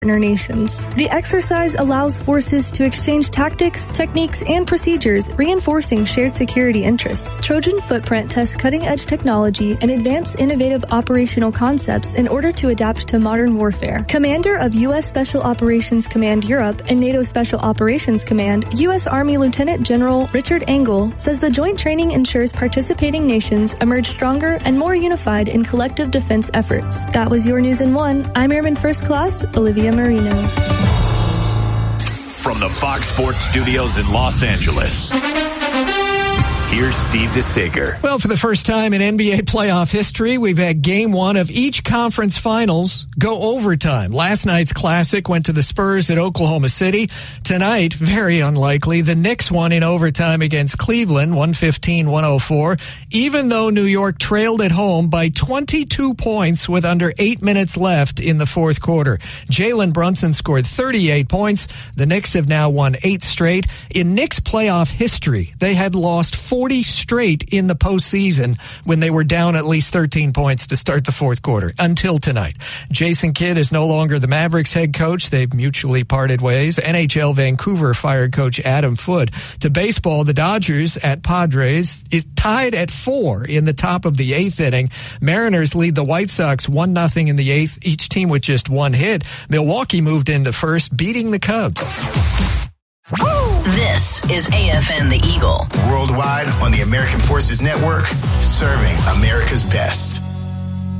partner nations. The exercise allows forces to exchange tactics, techniques, and procedures, reinforcing shared security interests. Trojan Footprint tests cutting-edge technology and advanced innovative operational concepts in order to adapt to modern warfare. Commander of U.S. Special Operations Command Europe and NATO Special Operations Command, U.S. Army Lieutenant General Richard Engel, says the joint training ensures participating nations emerge stronger and more unified in collective defense efforts. That was your News in One. I'm Airman First Class Olivia Marino. From the Fox Sports Studios in Los Angeles, here's Steve DeSager. Well, for the first time in NBA playoff history, we've had game one of each conference finals go overtime. Last night's classic went to the Spurs at Oklahoma City. Tonight, very unlikely, the Knicks won in overtime against Cleveland, 115-104, even though New York trailed at home by 22 points with under 8 minutes left in the fourth quarter. Jalen Brunson scored 38 points. The Knicks have now won 8 straight. In Knicks playoff history, they had lost 40 straight in the postseason when they were down at least 13 points to start the fourth quarter, until tonight. Jason Kidd is no longer the Mavericks head coach. They've mutually parted ways. NHL Vancouver fired coach Adam Foote. To baseball, the Dodgers at Padres is tied at 4 in the top of the 8th inning. Mariners lead the White Sox 1-0 in the 8th, each team with just one hit. Milwaukee moved into first, beating the Cubs. This is AFN The Eagle. Worldwide on the American Forces Network, serving America's best.